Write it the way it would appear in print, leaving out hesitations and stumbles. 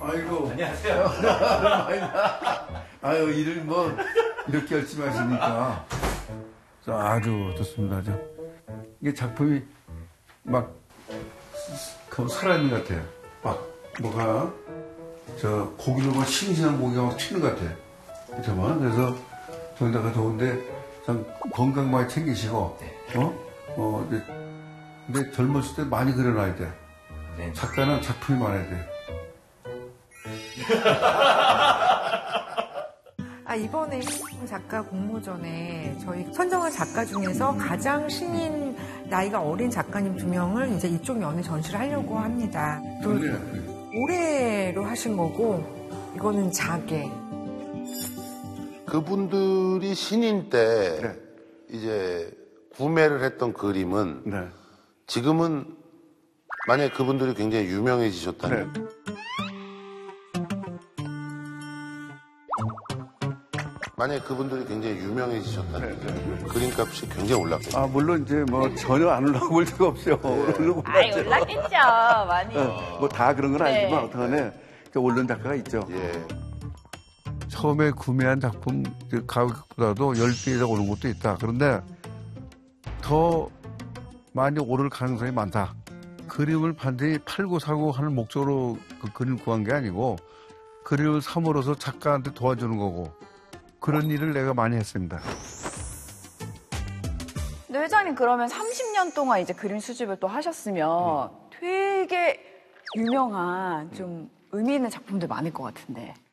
아이고. 안녕하세요. 아유, 일을 뭐, 이렇게 열심히 하시니까. 아주 좋습니다, 아주. 이게 작품이 막, 살아있는 것 같아요. 막, 뭐가, 고기도 막 싱싱한 고기가 막 튀는 것 같아요. 그렇죠? 그래서 저기다가 좋은데, 참 건강 많이 챙기시고, 근데 젊었을 때 많이 그려놔야 돼. 네. 작가는 작품이 많아야 돼. 이번에 작가 공모전에 저희 선정한 작가 중에서 가장 신인 나이가 어린 작가님 2명을 이제 이쪽 면에 전시를 하려고 합니다. 올해로 하신 거고 이거는 자개. 그분들이 신인 때 네. 이제 구매를 했던 그림은 네. 지금은 만약에 그분들이 굉장히 유명해지셨다면 네. 만약에 그분들이 굉장히 유명해지셨다면 그림값이 굉장히 올랐겠죠. 물론 이제 뭐 전혀 안 올라올 리가 없어요. 오르고 아이, 올랐겠죠. 많이. 뭐 다 그런 건 네. 아니지만 어떡하네. 오른 작가가 있죠. 예. 처음에 구매한 작품 가격보다도 10배 이상 오른 것도 있다. 그런데 더 많이 오를 가능성이 많다. 그림을 반드시 팔고 사고 하는 목적으로 그 그림을 구한 게 아니고 그림을 삼으로서 작가한테 도와주는 거고 그런 일을 내가 많이 했습니다. 근데 회장님 그러면 30년 동안 이제 그림 수집을 또 하셨으면 되게 유명한 좀 의미 있는 작품들 많을 것 같은데.